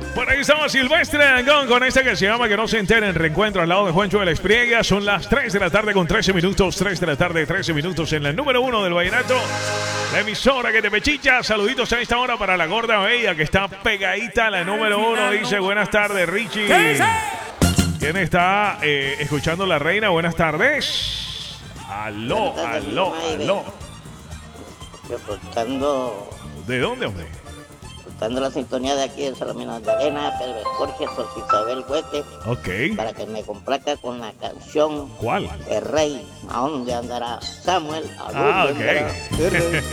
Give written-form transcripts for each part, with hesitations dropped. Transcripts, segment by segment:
Por ahí estaba Silvestre Dangond con esta que se llama Que no se enteren. Reencuentro al lado de Juancho de la Espriega. Son las 3 de la tarde con 13 minutos. 3 de la tarde, 13 minutos en la número 1 del vallenato. La emisora que te pechicha. Saluditos a esta hora para la gorda bella que está pegadita a la número 1. Dice buenas tardes, Richie. ¿Quién está escuchando La Reina? Buenas tardes. Aló, aló, aló. Reportando. ¿De dónde, hombre? Reportando la sintonía de aquí de Salomina de Arena, Pedro Jorge, Sor Isabel Huete. Ok. Para que me complazca con la canción. ¿Cuál? El Rey. ¿A dónde andará Samuel? Ah, ok.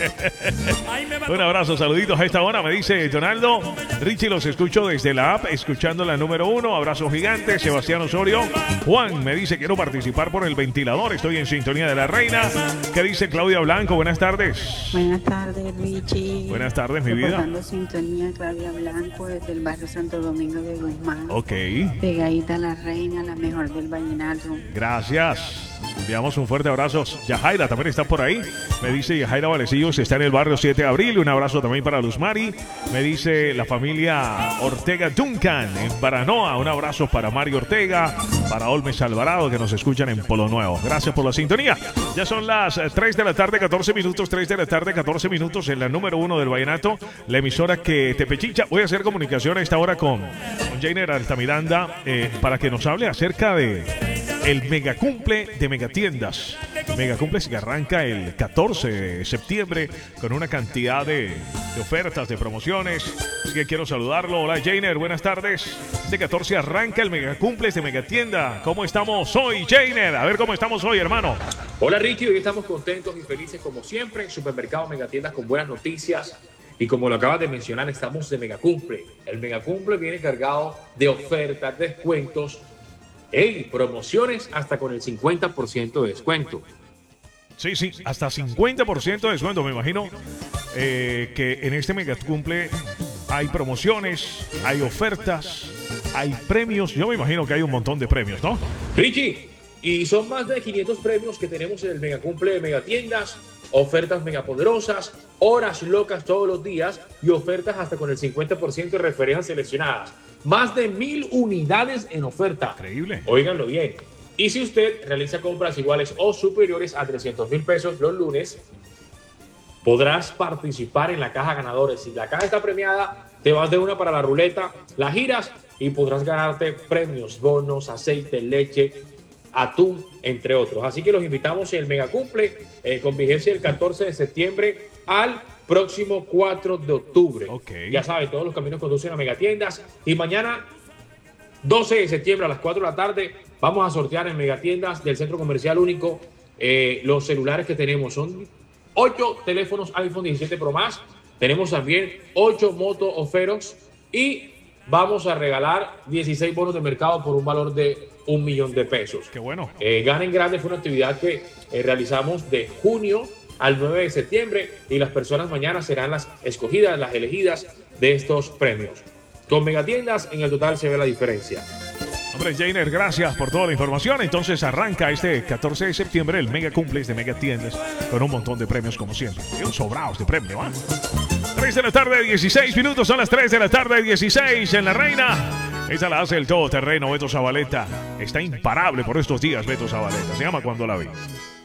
Un abrazo, saluditos a esta hora. Me dice Donaldo. Richie, los escucho desde la app, escuchando la número 1. Abrazo gigante. Sebastián Osorio. Juan me dice, quiero participar por el ventilador. Estoy en sintonía de La Reina. ¿Qué dice Claudia Blanco? Buenas tardes. Buenas tardes, Richie. Buenas tardes, mi vida. Reportando sintonía, Claudia Blanco, desde el barrio Santo Domingo de Guzmán. Ok. Pegadita a La Reina, la mejor del vallenato. Gracias. Enviamos un fuerte abrazo. Yajaira también está por ahí. Me dice Yajaira Valecillos, está en el barrio 7 de abril. Un abrazo también para Luz Mari. Me dice la familia Ortega Duncan en Baranoa. Un abrazo para Mario Ortega, para Olmes Alvarado, que nos escuchan en Polo Nuevo. Gracias por la sintonía. Ya son las 3 de la tarde, 14 minutos. 3 de la tarde, 14 minutos en la número 1 del vallenato. La emisora que te pechicha. Voy a hacer comunicación a esta hora con Jainer Altamiranda para que nos hable acerca de el megacumple de Megatiendas. Megacumples que arranca el 14 de septiembre con una cantidad de ofertas, de promociones. Así que quiero saludarlo. Hola, Jainer, buenas tardes. Este 14 arranca el Megacumples de Megatienda. ¿Cómo estamos hoy, Jainer? A ver cómo estamos hoy, hermano. Hola, Ricky. Hoy estamos contentos y felices como siempre. Supermercado Megatiendas con buenas noticias. Y como lo acabas de mencionar, estamos de Megacumple. El Megacumple viene cargado de ofertas, descuentos, promociones hasta con el 50% de descuento. Sí, hasta 50% de descuento. Me imagino que en este Megacumple hay promociones, hay ofertas, hay premios. Yo me imagino que hay un montón de premios, ¿no? Richie, y son más de 500 premios que tenemos en el Megacumple de Megatiendas. Ofertas megapoderosas, horas locas todos los días y ofertas hasta con el 50% de referencias seleccionadas. Más de 1000 unidades en oferta. Increíble. Óiganlo bien. Y si usted realiza compras iguales o superiores a 300,000 pesos los lunes, podrás participar en la caja ganadores. Si la caja está premiada, te vas de una para la ruleta, la giras y podrás ganarte premios, bonos, aceite, leche, atún, entre otros. Así que los invitamos en el Megacumple con vigencia del 14 de septiembre al próximo 4 de octubre. Okay. Ya saben, todos los caminos conducen a Megatiendas. Y mañana, 12 de septiembre a las 4 de la tarde, vamos a sortear en Megatiendas del Centro Comercial Único los celulares que tenemos. Son 8 teléfonos iPhone 17 Pro Max. Tenemos también 8 Moto Oferos y vamos a regalar 16 bonos de mercado por un valor de 1 millón de pesos. Qué bueno. Ganen Grande fue una actividad que realizamos de junio al 9 de septiembre y las personas mañana serán las escogidas, las elegidas de estos premios. Con Megatiendas en el total se ve la diferencia. Hombre, Jainer, gracias por toda la información. Entonces arranca este 14 de septiembre el Megacumples de Megatiendas con un montón de premios como siempre. Y sobrados de premio, ¿eh? 3 de la tarde, 16 minutos. Son las 3 de la tarde, 16 en La Reina. Esa la hace el todoterreno Beto Zabaleta. Está imparable por estos días, Beto Zabaleta. Se llama Cuando la vi.